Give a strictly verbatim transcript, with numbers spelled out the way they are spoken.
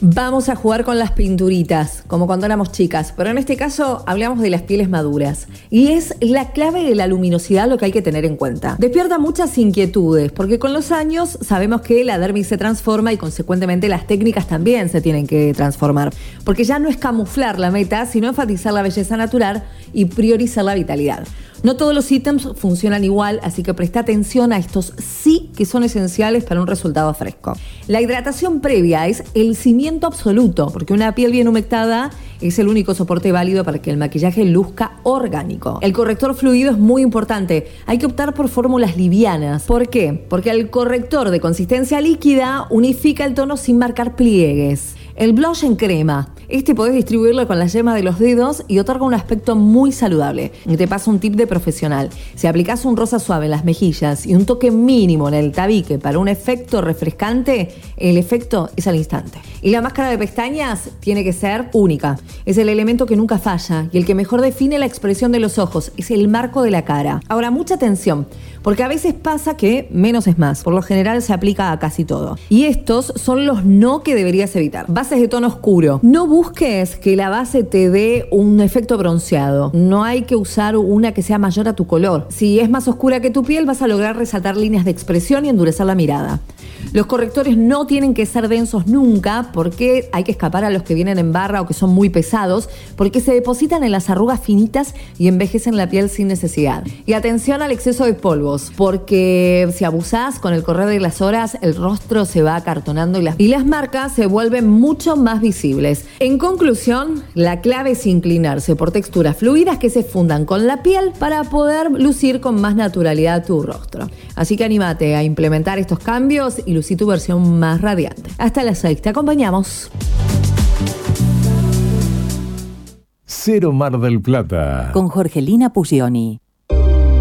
Vamos a jugar con las pinturitas, como cuando éramos chicas, pero en este caso hablamos de las pieles maduras. Y es la clave de la luminosidad lo que hay que tener en cuenta. Despierta muchas inquietudes, porque con los años sabemos que la dermis se transforma y consecuentemente las técnicas también se tienen que transformar. Porque ya no es camuflar la meta, sino enfatizar la belleza natural y priorizar la vitalidad. No todos los ítems funcionan igual, así que presta atención a estos sí que son esenciales para un resultado fresco. La hidratación previa es el cimiento absoluto, porque una piel bien humectada es el único soporte válido para que el maquillaje luzca orgánico. El corrector fluido es muy importante. Hay que optar por fórmulas livianas. ¿Por qué? Porque el corrector de consistencia líquida unifica el tono sin marcar pliegues. El blush en crema. Este podés distribuirlo con la yema de los dedos y otorga un aspecto muy saludable. Y te paso un tip de profesional. Si aplicás un rosa suave en las mejillas y un toque mínimo en el tabique para un efecto refrescante, el efecto es al instante. Y la máscara de pestañas tiene que ser única. Es el elemento que nunca falla y el que mejor define la expresión de los ojos. Es el marco de la cara. Ahora, mucha atención, porque a veces pasa que menos es más. Por lo general se aplica a casi todo. Y estos son los no que deberías evitar. Bases de tono oscuro. No busques que la base te dé un efecto bronceado. No hay que usar una que sea mayor a tu color. Si es más oscura que tu piel, vas a lograr resaltar líneas de expresión y endurecer la mirada. Los correctores no tienen que ser densos nunca, porque hay que escapar a los que vienen en barra o que son muy pesados, porque se depositan en las arrugas finitas y envejecen la piel sin necesidad. Y atención al exceso de polvos, porque si abusás con el correr de las horas, el rostro se va acartonando y las, y las marcas se vuelven mucho más visibles. En conclusión, la clave es inclinarse por texturas fluidas que se fundan con la piel para poder lucir con más naturalidad tu rostro. Así que anímate a implementar estos cambios y lucir tu versión más radiante. Hasta las seis, te acompañamos. Cero Mar del Plata. Con Jorgelina Puglioni.